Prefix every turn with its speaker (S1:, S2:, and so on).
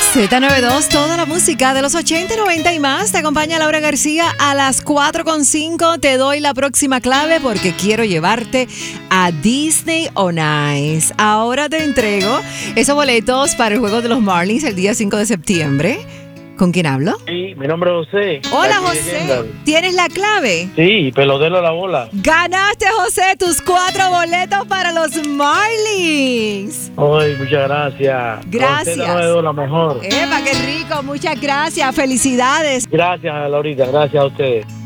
S1: Z92, toda la música de los 80, 90 y más. Te acompaña Laura García a las 4:05. Te doy la próxima clave porque quiero llevarte a Disney on Ice. Ahora te entrego esos boletos para el juego de los Marlins el día 5 de septiembre. ¿Con quién hablo?
S2: Sí, mi nombre es José.
S1: Hola, José. ¿Tienes la clave?
S2: Sí, pelotero a la bola.
S1: Ganaste, José, tus 4 boletos para los Marlins.
S2: Ay, muchas gracias.
S1: Gracias.
S2: Usted la mejor.
S1: Epa, qué rico. Muchas gracias. Felicidades.
S2: Gracias, Laurita. Gracias a ustedes.